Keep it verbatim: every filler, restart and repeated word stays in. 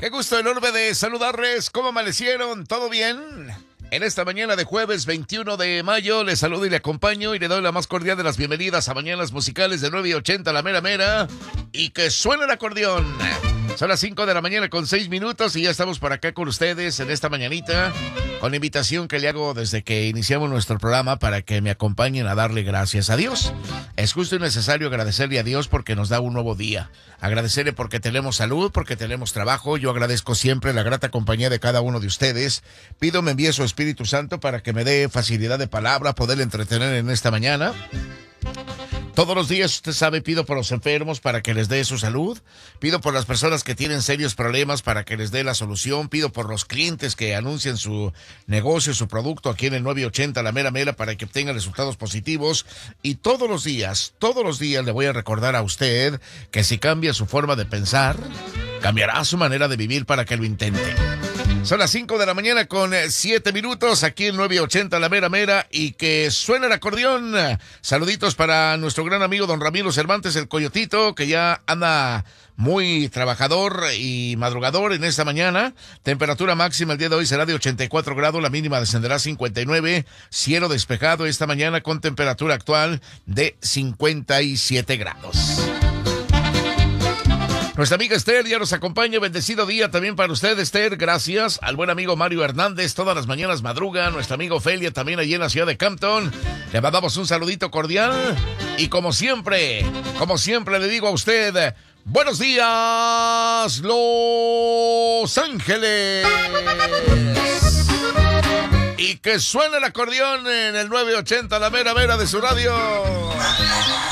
Qué gusto enorme de saludarles. ¿Cómo amanecieron? ¿Todo bien? En esta mañana de jueves veintiuno de mayo les saludo y le acompaño y le doy la más cordial de las bienvenidas a Mañanas Musicales de nueve y ochenta, la mera mera. Y que suene el acordeón. Son las cinco de la mañana con seis minutos y ya estamos por acá con ustedes en esta mañanita con la invitación que le hago desde que iniciamos nuestro programa para que me acompañen a darle gracias a Dios. Es justo y necesario agradecerle a Dios porque nos da un nuevo día. Agradecerle porque tenemos salud, porque tenemos trabajo. Yo agradezco siempre la grata compañía de cada uno de ustedes. Pido me envíe su Espíritu Santo para que me dé facilidad de palabra, poder entretener en esta mañana. Todos los días, usted sabe, pido por los enfermos para que les dé su salud. Pido por las personas que tienen serios problemas para que les dé la solución. Pido por los clientes que anuncian su negocio, su producto aquí en el nueve ochenta, la mera mera, para que obtengan resultados positivos. Y todos los días, todos los días le voy a recordar a usted que si cambia su forma de pensar, cambiará su manera de vivir para que lo intente. Son las cinco de la mañana con siete minutos aquí en nueve ochenta, la mera mera, y que suene el acordeón. Saluditos para nuestro gran amigo don Ramiro Cervantes, el Coyotito, que ya anda muy trabajador y madrugador en esta mañana. Temperatura máxima el día de hoy será de ochenta y cuatro grados, la mínima descenderá a cincuenta y nueve. Cielo despejado esta mañana con temperatura actual de cincuenta y siete grados. Nuestra amiga Esther ya nos acompaña. Bendecido día también para usted, Esther. Gracias al buen amigo Mario Hernández. Todas las mañanas madruga. Nuestro amigo Ofelia también allí en la ciudad de Campton. Le mandamos un saludito cordial. Y como siempre, como siempre le digo a usted, buenos días, Los Ángeles. Y que suene el acordeón en el nueve ochenta, la mera mera de su radio.